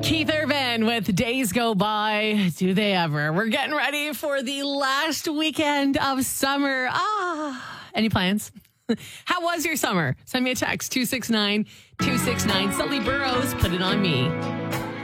Keith Urban with Days Go By. Do they ever? We're getting ready for the last weekend of summer. Any plans? How was your summer? Send me a text, 269-269. Sully Burrows, Put It On Me.